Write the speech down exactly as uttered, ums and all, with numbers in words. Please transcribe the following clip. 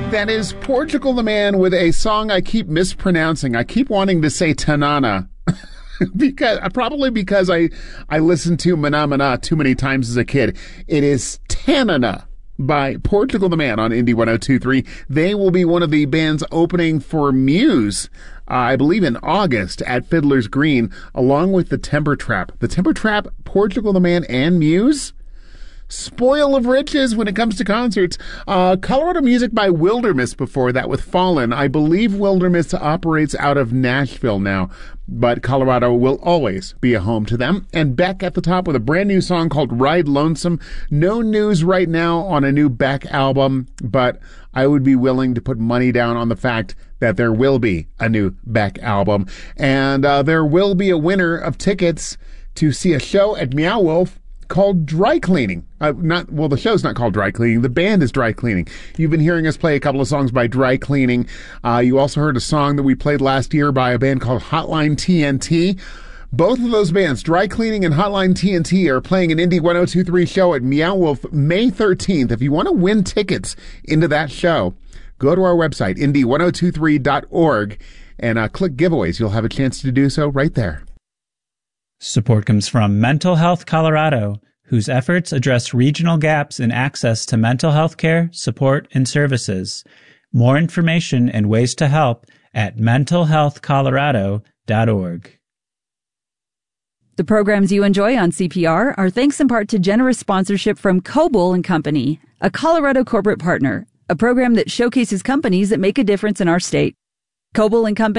That is Portugal the Man with a song I keep mispronouncing. I keep wanting to say Tanana. because probably because I I listened to Mana Mana too many times as a kid. It is Tanana by Portugal the Man on Indie one oh two point three. They will be one of the bands opening for Muse, uh, I believe in August at Fiddler's Green, along with the Timber Trap. The Timber Trap, Portugal the Man, and Muse? Spoil of riches when it comes to concerts. Uh, Colorado Music by Wilderness before that with Fallen. I believe Wilderness operates out of Nashville now, but Colorado will always be a home to them. And Beck at the top with a brand new song called Ride Lonesome. No news right now on a new Beck album, but I would be willing to put money down on the fact that there will be a new Beck album. And uh, there will be a winner of tickets to see a show at Meow Wolf called Dry Cleaning. Uh, not well, the show's not called Dry Cleaning. The band is Dry Cleaning. You've been hearing us play a couple of songs by Dry Cleaning. Uh, you also heard a song that we played last year by a band called Hotline T N T. Both of those bands, Dry Cleaning and Hotline T N T, are playing an Indie one oh two point three show at Meow Wolf May thirteenth. If you want to win tickets into that show, go to our website, indie one oh two three dot org, and uh, click giveaways. You'll have a chance to do so right there. Support comes from Mental Health Colorado, whose efforts address regional gaps in access to mental health care, support, and services. More information and ways to help at mental health colorado dot org. The programs you enjoy on C P R are thanks in part to generous sponsorship from Coble and Company, a Colorado corporate partner, a program that showcases companies that make a difference in our state. Coble and Company